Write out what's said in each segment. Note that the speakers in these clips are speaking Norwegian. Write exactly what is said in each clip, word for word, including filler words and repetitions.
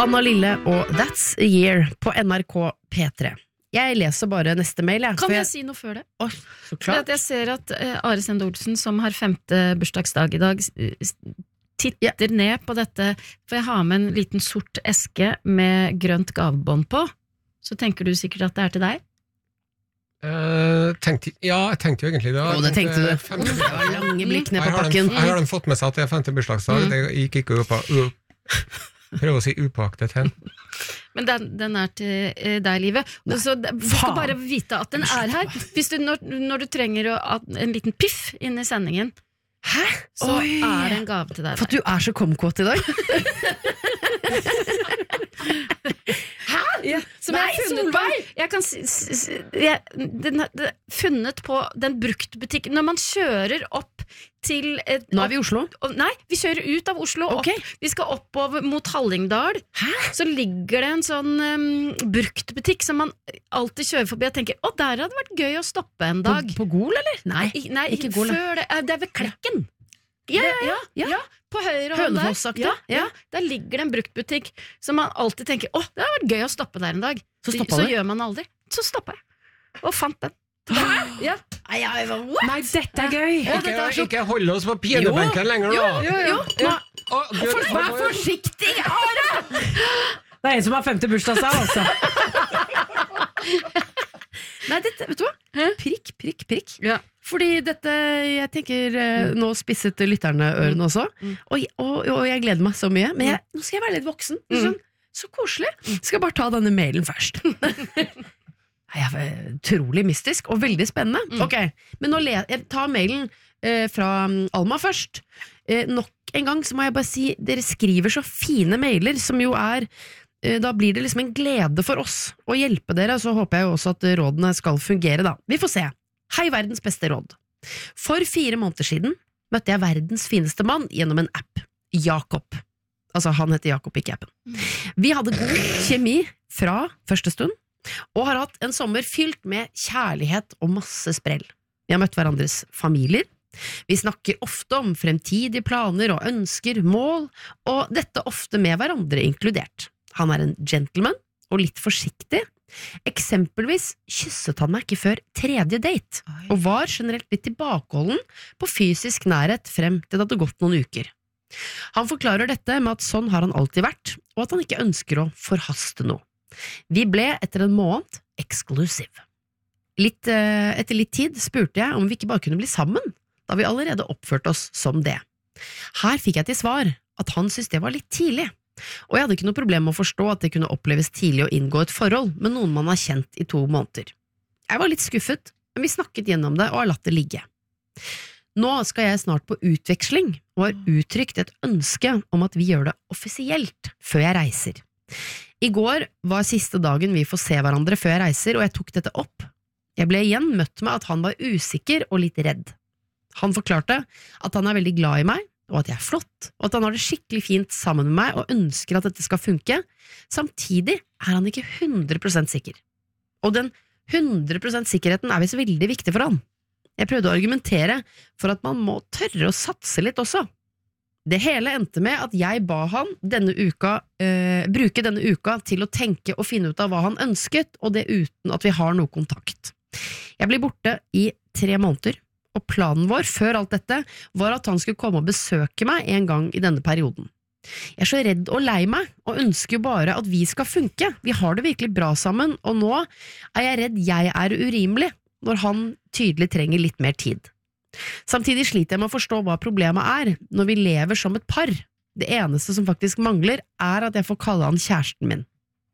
Anna Lille og That's a Year på N R K P tre. Jeg leser bare neste mail. Jeg. Kan jeg, jeg si noe før det? Å, så klart. Jeg ser at uh, Are Sende Olsen, som har femte bursdagsdag i dag, titter ja. ned på dette, for jeg har med en liten sort eske med grønt gavebånd på. Så tenker du sikkert at det er til deg? Uh, tenkte, ja, jeg tenkte jo egentlig det. Å, det tenkte du. Det var lange blikk ned på pakken. Jeg har den fått med seg at det er femte bursdagsdag. Mm. Det gikk ikke opp av prøv å si upaktet hen. Men den, den er til uh, deg, Livet. Så du skal bare vite at den er her. Hvis du, når, når du trenger å, en liten piff inn i sendingen, Hæ? så Oi. er det en gave til deg. For at du er så kumquat i dag. Hæ? Ja. Som Nei, jeg har funnet på, jeg kan, jeg, den, den, funnet på den bruktbutikken når man kjører opp til et, Nå er vi i Oslo? Opp, nei, vi kjører ut av Oslo okay. opp, vi skal oppover mot Hallingdal. Hæ? Så ligger det en sånn um, bruktbutikk som man alltid kjører forbi og tenker, å, der hadde det vært gøy å stoppe en dag. På, på Gol, eller? Nei, I, nei ikke Gol. Før det, det er ved Klekken. Ja, ja, ja, ja. ja. På høyre hånd der, ja, ja. Der ligger det en bruktbutikk som man alltid tenker, åh, det hadde vært gøy å stoppe der en dag. Så, så, så gjør man aldri. Så stoppet jeg, og fant den. Hæ? Ja. Nei, jeg var, Nei, dette er gøy. Ja, ikke, er så... ikke holde oss på pinebenken lenger nå. Jo, jo, jo. Ja. Å, For, vær forsiktig, Are! Det er en som har femte bursdagsdag, altså. Nei, dette, vet du hva? Prikk, prikk, prikk. Ja. Fordi dette, jeg tenker, nå spisset lytterne ørene også, mm. og, og, og jeg gleder meg så mye, men jeg, nå skal jeg være litt voksen. Sånn, så koselig. Skal bare ta denne mailen først. Jeg er utrolig mystisk og veldig spennende. Mm. Ok, men nå le, jeg tar mailen eh, fra Alma først. Eh, nok en gang så må jeg bare si, dere skriver så fine mailer, som jo er, eh, da blir det liksom en glede for oss å hjelpe dere, så håper jeg jo også at rådene skal fungere da. Vi får se. Hei, verdens beste råd. For fire måneder siden møtte jeg verdens fineste mann gjennom en app. Jakob. Altså, han heter Jakob, ikke appen. Vi hadde god kjemi fra første stund, og har hatt en sommer fylt med kjærlighet og masse sprell. Vi har møtt hverandres familier. Vi snakker ofte om fremtidige planer og ønsker, mål, og dette ofte med hverandre inkludert. Han er en gentleman og litt forsiktig. Eksempelvis kysset han meg ikke før tredje date, Oi. Og var generelt litt tilbakeholden på fysisk nærhet frem til det hadde gått noen uker. Han forklarer dette med at sånn har han alltid vært, og at han ikke ønsker å forhaste noe. Vi ble etter en måned exclusive. Litt, eh, etter litt tid spurte jeg om vi ikke bare kunne bli sammen, da vi allerede oppførte oss som det. Her fikk jeg til svar at han syntes det var litt tidlig. Og jeg hadde ikke noe problem med å forstå at det kunne oppleves tidlig å inngå et forhold med noen man har kjent i to måneder. Jeg var litt skuffet, men vi snakket gjennom det og har latt det ligge. Nå skal jeg snart på utveksling og har uttrykt et ønske om at vi gjør det offisielt før jeg reiser. I går var siste dagen vi får se hverandre før jeg reiser, og jeg tok dette opp. Jeg ble igjen møtt med at han var usikker og litt redd. Han forklarte at han er veldig glad i meg, og at jeg er flott, og at han har det skikkelig fint sammen med meg og ønsker at dette skal funke. Samtidig er han ikke hundre prosent sikker. Og den hundre prosent sikkerheten er visst veldig viktig for han. Jeg prøvde å argumentere for at man må tørre å satse litt også. Det hele endte med at jeg ba han denne uka, øh, bruke denne uka til å tenke og finne ut av hva han ønsket, og det uten at vi har noe kontakt. Jeg blir borte i tre måneder, og planen vår før alt dette var at han skulle komme og besøke meg en gang i denne perioden. Jeg er så redd og lei meg, og ønsker jo bare at vi skal funke. Vi har det virkelig bra sammen, og nå er jeg redd jeg er urimelig, når han tydelig trenger litt mer tid. Samtidig sliter jeg med å forstå hva problemet er når vi lever som et par. Det eneste som faktisk mangler er at jeg får kalle han kjæresten min.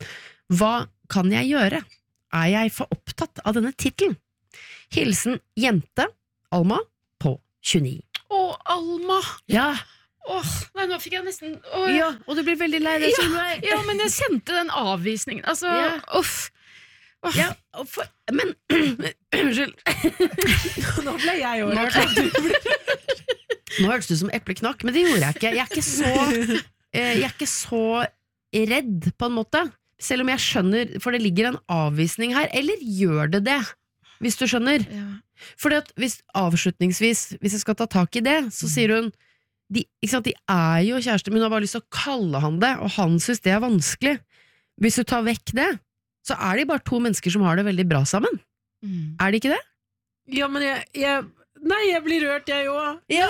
Hva kan jeg gjøre? Er jeg for opptatt av denne titelen? Hilsen jente Alma på tjueni. Å, Alma! Ja. Åh, nei, nå fikk jeg nesten åh. Ja, og du blir veldig lei det. Ja, ja, men jeg kjente den avvisningen. Altså, ja. Uff. Åh. Ja, for, men unnskyld. Nå ble jeg jo Nå hørtes du som epleknakk, men det gjorde jeg ikke. Jeg er ikke så Jeg er ikke så redd på en måte, selv om jeg skjønner, for det ligger en avvisning her. Eller gjør det det, hvis du skjønner? Ja. Fordi at hvis avslutningsvis, hvis jeg skal ta tak i det, så sier hun de, ikke sant, de er jo kjærester, men hun har bare lyst til å kalle han det, og han synes det er vanskelig. Hvis du tar vekk det, så er de bare to mennesker som har det veldig bra sammen. Mm. Er det ikke det? Ja, men jeg, jeg Nei, jeg blir rørt, jeg òg. Ja.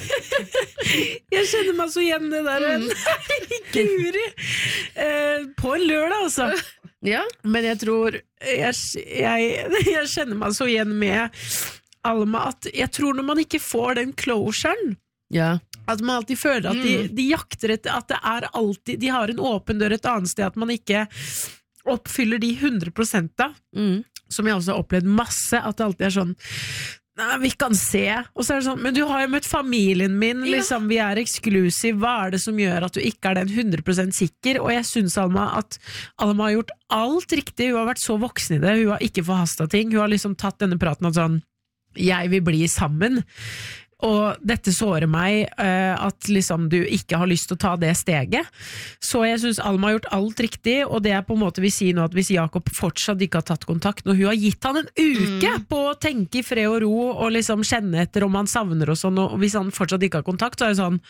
Jeg kjenner meg så igjen det der. Mm. Nei, ikke Uri. Eh, på en lørdag, altså. Ja. Men jeg tror jeg, jeg, jeg kjenner meg så igjen med Alma at jeg tror når man ikke får den closuren, ja. At man alltid føler at de, de jakter etter at det er alltid, de har en åpen dør et annet sted, at man ikke oppfyller de hundre prosent da, mm. som jeg også har opplevd masse, at det alltid er sånn nei, vi kan se, og så er det sånn men du har jo møtt familien min, ja. Liksom, vi er eksklusiv, hva er det som gjør at du ikke er den hundre prosent sikker, og jeg synes Alma at Alma har gjort alt riktig, hun har vært så voksen i det, hun har ikke forhastet ting, hun har liksom tatt denne praten at sånn, jeg vil bli sammen, og dette sårer meg uh, at liksom du ikke har lyst til å ta det steget, så jeg synes Alma har gjort alt riktig, og det er på en måte vi sier nå at hvis Jakob fortsatt ikke har tatt kontakt, når hun har gitt han en uke mm. på å tenke i fred og ro, og liksom kjenne etter om han savner og sånn, og hvis han fortsatt ikke har kontakt, så er det sånn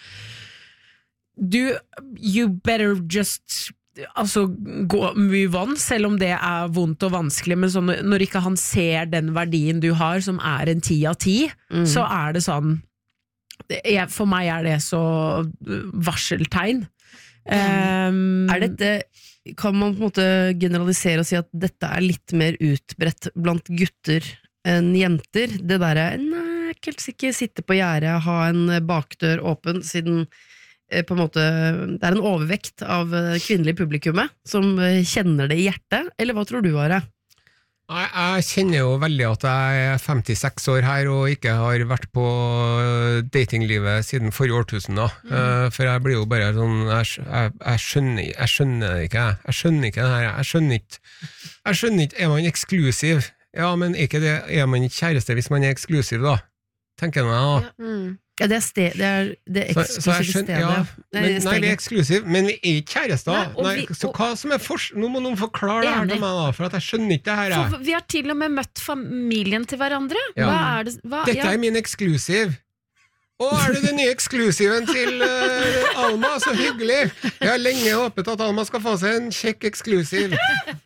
du, you better just altså gå move on, selv om det er vondt og vanskelig, men sånn, når ikke han ser den verdien du har, som er en ti av ti, mm. så er det sånn jeg, for meg er det så varseltegn. Um, er dette, kan man på en måte generalisere og si at dette er litt mer utbredt blant gutter enn jenter? Det der er, nei, ikke helt sikker, sitte på gjerdet, ha en bakdør åpen, siden på en måte, det er en overvekt av kvinnelige publikummet som kjenner det i hjertet, eller hva tror du, Are? Jeg, jeg kjenner jo veldig at jeg er femtiseks år her og ikke har vært på datinglivet siden forrige årtusen da, mm. uh, for jeg blir jo bare sånn, jeg, jeg, jeg skjønner jeg skjønner ikke, jeg skjønner ikke det her, jeg skjønner ikke, jeg skjønner ikke, er man eksklusiv? Ja, men ikke det, er man ikke kjæreste hvis man er eksklusiv da? Tenker jeg da. Ja, mm. Ja, det er, sted, det er det eksklusive stedet. Ja, men, nei, vi er eksklusiv, men vi er ikke kjærester. Nei, nei, vi, så hva som er fors... Nå må noen forklare det her til meg da, for at jeg skjønner ikke det her. For vi har til og med møtt familien til hverandre. Ja. Hva er det? Hva, Dette ja. er min eksklusiv. Å, er du den nye eksklusiven til uh, Alma? Så hyggelig! Jeg har lenge håpet at Alma skal få seg en kjekk eksklusiv.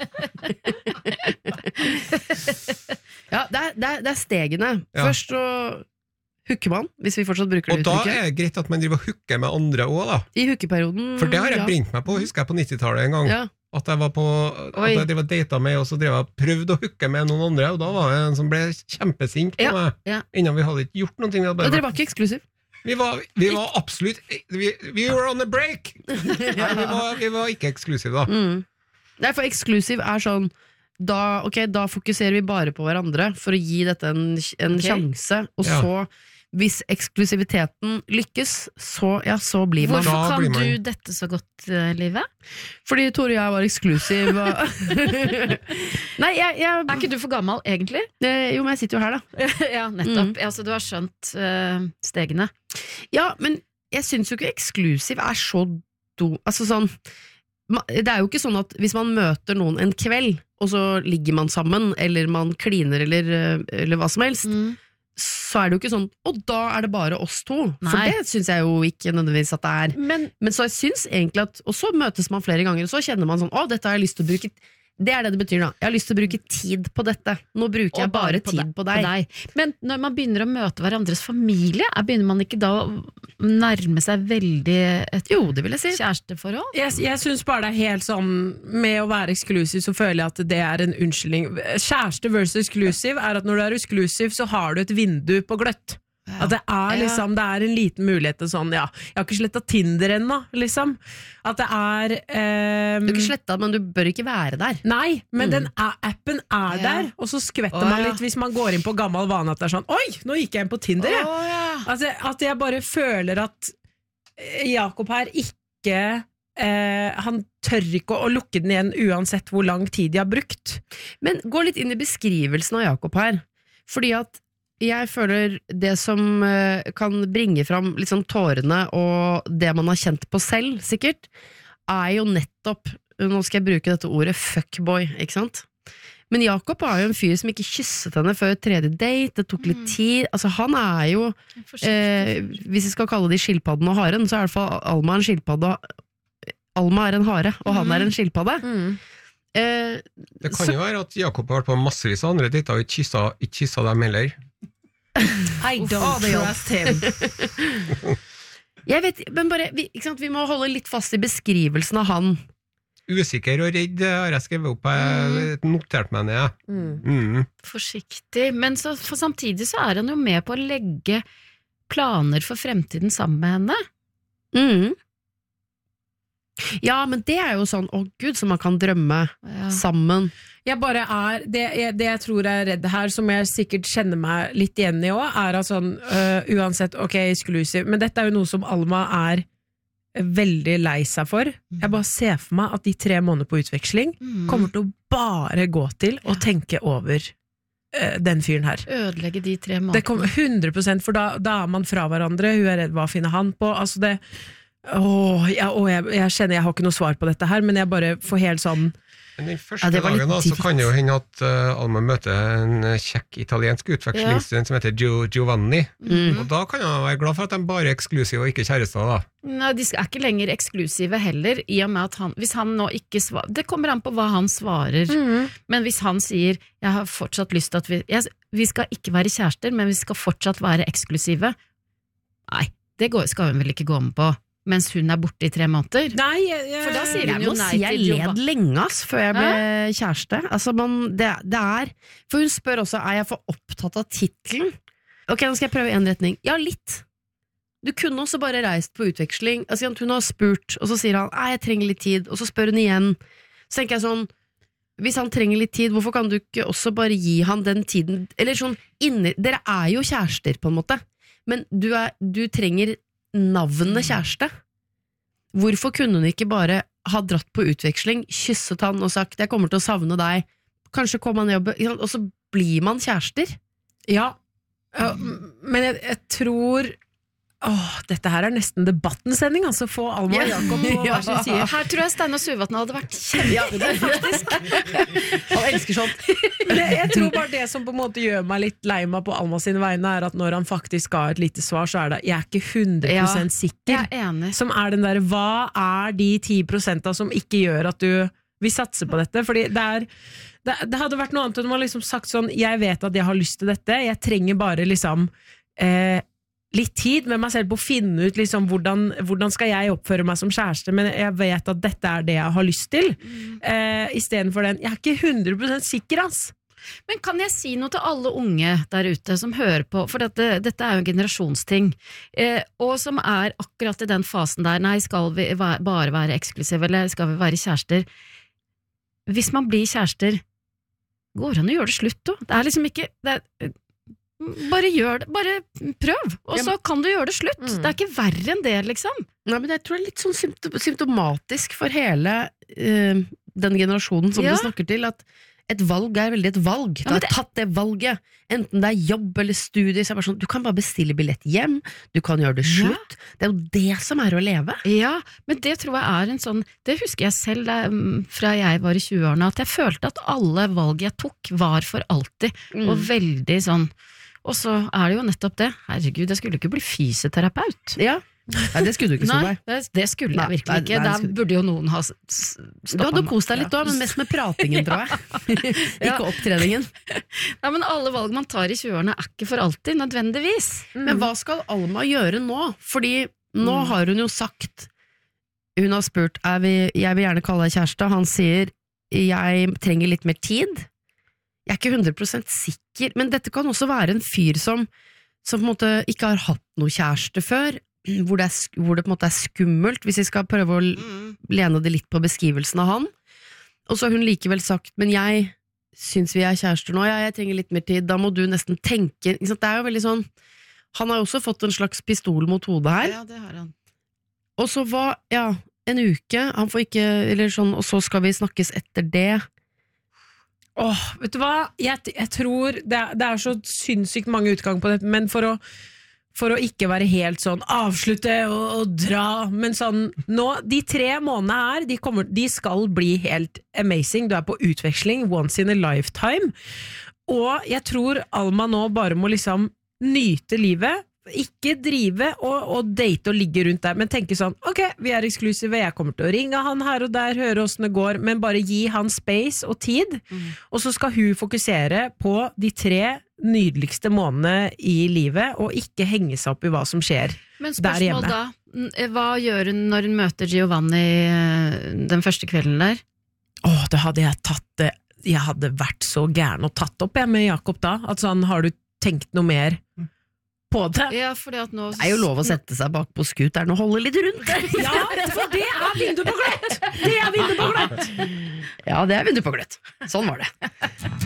Ja, det er, det er, det er stegene. Ja. Først så hooker man, hvis vi fortsatt bruker det uttrykket. Og da er det greit at man driver og hooker med andre også da. I hookeperioden, for det har jeg ja. brent meg på, husker jeg på nittitallet en gang. Ja. At jeg var på, at jeg drev og data med, og så drev jeg og prøvde å hooke med noen andre, og da var det en som ble kjempesint på ja. meg, ja. Innan vi hadde ikke gjort noe. Vi og dere var ikke eksklusiv? Vi var, vi var absolutt, vi, vi were on a break! Nei, vi var, vi var ikke eksklusiv da. Mm. Nei, for eksklusiv er sånn, da, okay, da fokuserer vi bare på hverandre for å gi dette en, en okay. sjanse, og ja. så hvis eksklusiviteten lykkes, så, ja, så blir man. Hvorfor kan man... du dette så godt, uh, Livet? Fordi Tore og jeg var eksklusiv. Og... Nei, jeg, jeg... Er ikke du for gammel, egentlig? Eh, jo, men jeg sitter jo her, da. Ja, nettopp. Mm. Altså, du har skjønt uh, stegene. Ja, men jeg synes jo ikke eksklusiv er så do... Altså sånn... Det er jo ikke sånn at hvis man møter noen en kveld, og så ligger man sammen, eller man kliner, eller, eller hva som helst, mm. så er det jo ikke sånn, og da er det bare oss to. Nei. For det synes jeg jo ikke nødvendigvis at det er. Men, Men så jeg synes egentlig at, og så møtes man flere ganger, og så kjenner man sånn, å, dette har jeg lyst til å bruke. Det er det det betyr da. Jeg har lyst til å bruke tid på dette. Nå bruker jeg bare, bare på tid deg, på, deg. på deg. Men når man begynner å møte hverandres familie, begynner man ikke da å nærme seg veldig et jo, det vil jeg si. kjæresteforhold? Jeg, jeg synes bare det er helt sånn, med å være eksklusiv så føler jeg at det er en unnskyldning. Kjæreste versus eksklusiv er at når du er eksklusiv så har du et vindu på gløtt. Ja. At det er liksom, det er en liten mulighet til sånn, ja, jeg har ikke slettet Tinder ennå, liksom. At det er um, Du har ikke slettet, men du bør ikke være der. Nei, men mm. den appen er ja. der, og så skvetter oh, man litt ja. hvis man går inn på gammel vane at det er sånn, oi, nå gikk jeg inn på Tinder, jeg. Oh, ja. altså, at jeg bare føler at Jakob her ikke eh, han tør ikke å, å lukke den igjen uansett hvor lang tid de har brukt. Men gå litt inn i beskrivelsen av Jakob her, fordi at jeg føler det som kan bringe fram liksom tårene og det man har kjent på selv, sikkert, er jo nettopp, nå skal jeg bruke dette ordet fuckboy, ikke sant? Men Jakob var jo en fyr som ikke kysset henne før tredje date, det tok litt tid, altså han er jo, eh, hvis vi skal kalle de skilpadden og haren, så er i hvert fall Alma en skilpadde, Alma er en hare, og han er en skilpadde. Mm. Eh, det kan så, jo være at Jakob har vært på massevis av andre dater og ikke kyssa, ikke kyssa dem heller. I don't trust him. Jeg vet, men bare, vi, ikke sant, vi må holde litt fast i beskrivelsen av han. Usikker og redd har jeg skrevet opp, jeg mm. notert meg ned. Mm. Mm. Forsiktig, men så, for samtidig så er han jo med på å legge planer for fremtiden sammen med henne. Mm. Ja, men det er jo sånn, å Gud, som man kan drømme ja. Sammen. Jeg bare er, det, jeg, det jeg tror er redd her, som jeg sikkert kjenner meg litt igjen i også, er at sånn, uh, uansett, ok, exclusive, men dette er jo noe som Alma er veldig lei seg for. Jeg bare ser for meg at de tre måneder på utveksling mm. kommer til å bare gå til å tenke over uh, den fyren her. Ødelegge de tre månedene. Det kommer hundre prosent, for da, da er man fra hverandre, hun er redd hva finner han på, altså det åh, ja, åh jeg, jeg kjenner jeg har ikke noe svar på dette her, men jeg bare får helt sånn Men den første ja, dagen da, så kan det jo hende at uh, Alma møter en kjekk italiensk utvekslingsstudent ja. Som heter Gio, Giovanni, mm. og da kan han være glad for at de bare er eksklusive og ikke kjærester da. Nei, de er ikke lenger eksklusive heller, i og med at han, hvis han nå ikke svarer, det kommer an på hva han svarer, mm. men hvis han sier, jeg har fortsatt lyst til at vi, jeg, vi skal ikke være kjærester, men vi skal fortsatt være eksklusive, nei, det går, skal hun vel ikke gå med på. Mens hun er borte i tre måneder. Nei, jeg, jeg, for da sier hun jo nei til Jeg led lenge ass, før jeg ble Hæ? Kjæreste. Altså, man, det, det er For hun spør også, er jeg for opptatt av titlen? Ok, nå skal jeg prøve en retning. Ja, litt. Du kunne også bare reist på utveksling. Altså, hun har spurt, og så sier han, nei, jeg trenger litt tid. Og så spør hun igjen. Så tenker jeg sånn, hvis han trenger litt tid, hvorfor kan du ikke også bare gi han den tiden? Eller sånn, inni, dere er jo kjærester på en måte. Men du, er, du trenger navnet kjæreste. Hvorfor kunne hun ikke bare ha dratt på utveksling, kysset han og sagt, jeg kommer til å savne deg, kanskje komme han i jobb, og så blir man kjærester? Ja, men jeg, jeg tror Åh, dette her er nesten debattensending, altså få Alma og Jakob på hver sin side. Her tror jeg Stein og Suvatn hadde vært kjempegøy, faktisk. Han elsker sånt. Det, jeg tror bare det som på en måte gjør meg litt lei meg på Alma sine vegne, er at når han faktisk ga et lite svar, så er det, jeg er ikke hundre prosent sikker. Jeg er enig. Som er den der, hva er de ti prosentene som ikke gjør at du vil satse på dette? Fordi det er, det, det hadde vært noe annet enn man liksom sagt sånn, jeg vet at jeg har lyst til dette, jeg trenger bare liksom, eh, litt tid med meg selv på å finne ut liksom, hvordan, hvordan skal jeg oppføre meg som kjæreste, men jeg vet at dette er det jeg har lyst til. Mm. Eh, I stedet for den, jeg er ikke hundre prosent sikker, ass. Men kan jeg si noe til alle unge der ute som hører på, for dette, dette er jo en generasjonsting, eh, og som er akkurat i den fasen der, nei, skal vi være, bare være eksklusive, eller skal vi være kjærester? Hvis man blir kjærester, går han å gjøre det slutt, da? Det er liksom ikke... Det er, bare gjør det, bare prøv, og så kan du gjøre det slutt. Mm. Det er ikke verre enn det, liksom. Nei, men jeg tror det er litt sånn symptomatisk for hele uh, den generasjonen som ja. Du snakker til, at et valg er veldig et valg. Du ja, har det... tatt det valget, enten det er jobb eller studie, så er det bare sånn, du kan bare bestille billett hjem, du kan gjøre det slutt. Ja. Det er jo det som er å leve. Ja, men det tror jeg er en sånn, det husker jeg selv da, fra jeg var i tjueårene, at jeg følte at alle valg jeg tok var for alltid, mm. og veldig sånn. Og så er det jo nettopp det. Herregud, jeg skulle ikke bli fysioterapeut. Ja, nei, det skulle du ikke, Solveig. Nei, det, det skulle nei, jeg virkelig ikke. Nei, nei, der burde jo noen ha stoppet. Du hadde kost deg litt da, men mest med pratingen, tror jeg. Ikke opptreningen. Ja, men alle valg man tar i tjueårene er ikke for alltid, nødvendigvis. Mm. Men hva skal Alma gjøre nå? Fordi nå mm. har hun jo sagt, hun har spurt, er vi, jeg vil gjerne kalle deg kjæreste, han sier, jeg trenger litt mer tid. Jeg er ikke hundre prosent sikker, men dette kan også være en fyr som, som på en måte ikke har hatt noe kjæreste før, hvor det, er, hvor det på en måte er skummelt, hvis vi skal prøve å lene det litt på beskrivelsen av han. Og så har hun likevel sagt, men jeg synes vi er kjærester nå, ja, jeg trenger litt mer tid, da må du nesten tenke, det er jo veldig sånn, han har også fått en slags pistol mot hodet her. Ja, det har han. Og så var, ja, en uke, han får ikke, eller sånn, og så skal vi snakkes etter det. Åh, vet du hva? Jeg, jeg tror det er, det er så sinnssykt mange utgang på dette, men for å, for å ikke være helt sånn avslutte og, og dra, men sånn nå, de tre månedene her, de, kommer, de skal bli helt amazing. Du er på utveksling, once in a lifetime, og jeg tror Alma nå bare må liksom nyte livet, ikke drive og, og date og ligge rundt der, men tenke sånn, ok, vi er eksklusive, jeg kommer til å ringe han her og der, høre hvordan det går, men bare gi han space og tid, mm. og så skal hun fokusere på de tre nydeligste månedene i livet, og ikke henge seg opp i hva som skjer der hjemme. Men spørsmål da, hva gjør hun når hun møter Giovanni den første kvelden der? Åh, det hadde jeg tatt det, jeg hadde vært så gæren og tatt opp jeg med Jakob da, at sånn, har du tenkt noe mer på det? Ja, fordi at nå... Det er jo lov å sette seg bak på skuteren og holde litt rundt det. Ja, for det er vindu på gløtt! Det er vindu på gløtt! Ja, det er vindu på gløtt. Sånn var det.